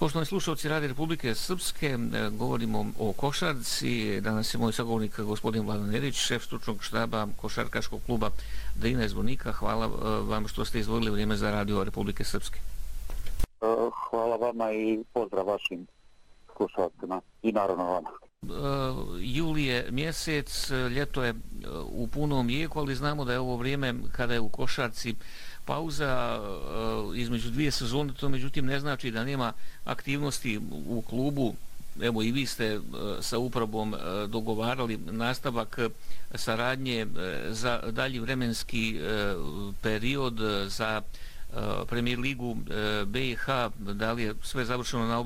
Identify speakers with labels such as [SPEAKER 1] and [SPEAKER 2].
[SPEAKER 1] Poštovani slušalci Radija Republike Srpske, govorimo o košarci. Danas je moj sagovornik gospodin Vladan Erić, šef stručnog štaba košarkaškog kluba Drina iz Zvornika. Hvala vam što ste izdvojili vrijeme za Radio Republike Srpske.
[SPEAKER 2] Hvala vama i pozdrav vašim slušalcima i naravno vama.
[SPEAKER 1] Juli je mjesec, ljeto je u punom jeku, ali znamo da je ovo vrijeme kada je u košarci pauza između dvije sezone, to međutim ne znači da nema aktivnosti u klubu. Evo i vi ste sa upravom dogovarali nastavak saradnje za dalji vremenski period za Premier ligu BiH. Da li je sve završeno na